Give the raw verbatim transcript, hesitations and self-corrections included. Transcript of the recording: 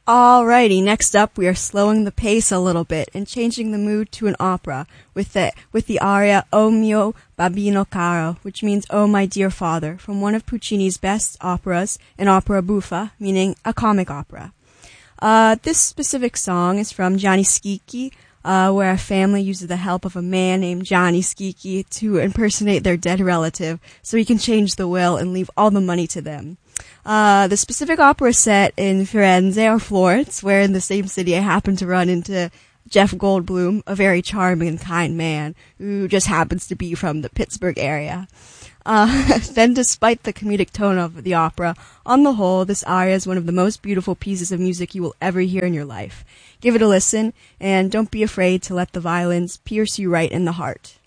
Alrighty, next up we are slowing the pace a little bit and changing the mood to an opera with the, with the aria O mio babbino caro, which means Oh my dear father, from one of Puccini's best operas, an opera buffa, meaning a comic opera. Uh, this specific song is from Gianni Schicchi, uh, where a family uses the help of a man named Gianni Schicchi to impersonate their dead relative so he can change the will and leave all the money to them. Uh, the specific opera is set in Firenze or Florence, where in the same city I happen to run into Jeff Goldblum, a very charming and kind man who just happens to be from the Pittsburgh area. Uh, then despite the comedic tone of the opera, on the whole, this aria is one of the most beautiful pieces of music you will ever hear in your life. Give it a listen, and don't be afraid to let the violins pierce you right in the heart.